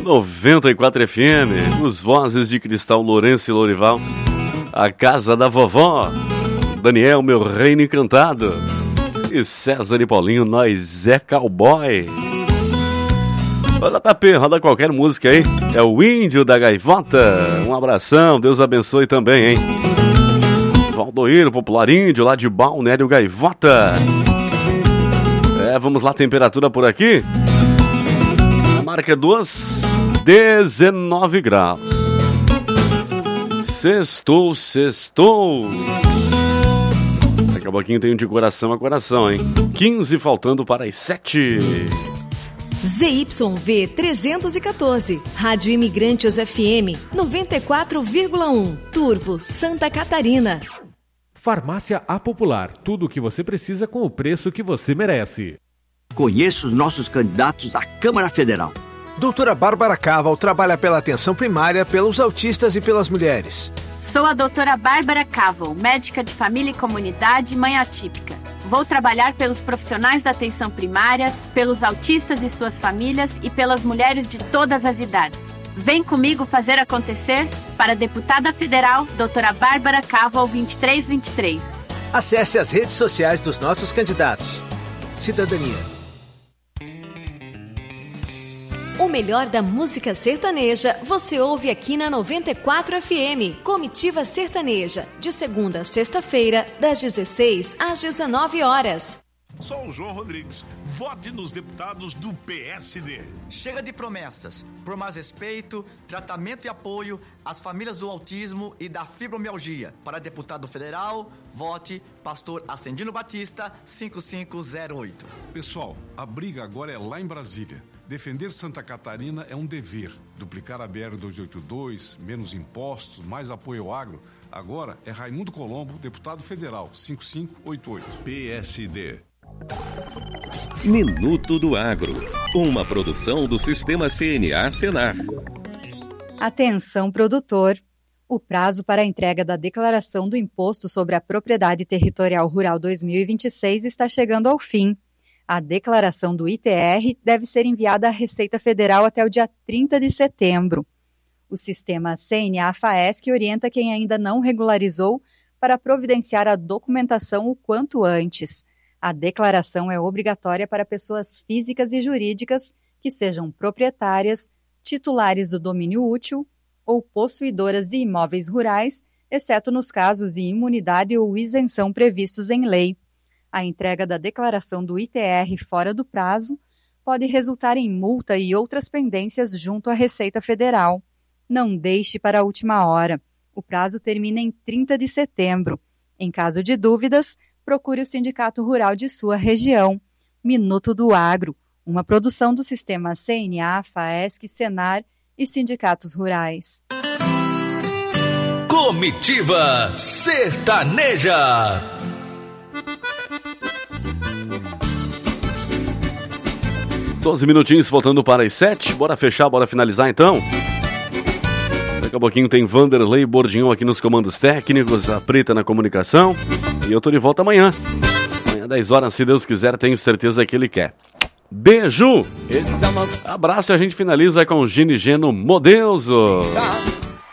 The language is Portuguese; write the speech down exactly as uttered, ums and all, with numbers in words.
noventa e quatro F M, os Vozes de Cristal, Lourenço e Lourival, a Casa da Vovó, Daniel, meu reino encantado, e César e Paulinho, nós é cowboy. Roda tapê, roda qualquer música aí, é o Índio da Gaivota. Um abração, Deus abençoe também, hein? Valdoir, popular índio, lá de Balneário Gaivota. É, vamos lá, temperatura por aqui. A marca é dos dezenove graus. Sextou, sextou. Daqui a pouquinho tem um de coração a coração, hein? quinze faltando para as sete. Z Y V trezentos e quatorze, Rádio Imigrantes F M, noventa e quatro vírgula um, Turvo, Santa Catarina. Farmácia A Popular, tudo o que você precisa com o preço que você merece. Conheça os nossos candidatos à Câmara Federal. Doutora Bárbara Caval trabalha pela atenção primária, pelos autistas e pelas mulheres. Sou a doutora Bárbara Caval, médica de família e comunidade, mãe atípica. Vou trabalhar pelos profissionais da atenção primária, pelos autistas e suas famílias e pelas mulheres de todas as idades. Vem comigo fazer acontecer para a deputada federal, doutora Bárbara Caval vinte e três vinte e três. Acesse as redes sociais dos nossos candidatos. Cidadania. O melhor da música sertaneja você ouve aqui na noventa e quatro F M. Comitiva Sertaneja, de segunda a sexta-feira, das dezesseis às dezenove horas. Sou o João Rodrigues. Vote nos deputados do P S D. Chega de promessas. Por mais respeito, tratamento e apoio às famílias do autismo e da fibromialgia. Para deputado federal, vote Pastor Ascendino Batista, cinco cinco zero oito. Pessoal, a briga agora é lá em Brasília. Defender Santa Catarina é um dever. Duplicar a B R duzentos e oitenta e dois, menos impostos, mais apoio ao agro. Agora é Raimundo Colombo, deputado federal, cinco cinco oito oito. P S D. Minuto do Agro, uma produção do Sistema C N A Senar. Atenção, produtor! O prazo para a entrega da declaração do Imposto sobre a Propriedade Territorial Rural dois mil e vinte e seis está chegando ao fim. A declaração do I T R deve ser enviada à Receita Federal até o dia trinta de setembro. O sistema C N A FAESC orienta quem ainda não regularizou para providenciar a documentação o quanto antes. A declaração é obrigatória para pessoas físicas e jurídicas que sejam proprietárias, titulares do domínio útil ou possuidoras de imóveis rurais, exceto nos casos de imunidade ou isenção previstos em lei. A entrega da declaração do I T R fora do prazo pode resultar em multa e outras pendências junto à Receita Federal. Não deixe para a última hora. O prazo termina em trinta de setembro. Em caso de dúvidas, procure o Sindicato Rural de sua região. Minuto do Agro, uma produção do Sistema C N A, FAESC, Senar e Sindicatos Rurais. Comitiva Sertaneja. doze minutinhos faltando para as sete. Bora fechar, bora finalizar então. Daqui a pouquinho tem Vanderlei Bordignon aqui nos comandos técnicos, a Preta na comunicação. E eu tô de volta amanhã. Amanhã, dez horas, se Deus quiser, tenho certeza que Ele quer. Beijo! Abraço e a gente finaliza com Gini Geno Modeuso.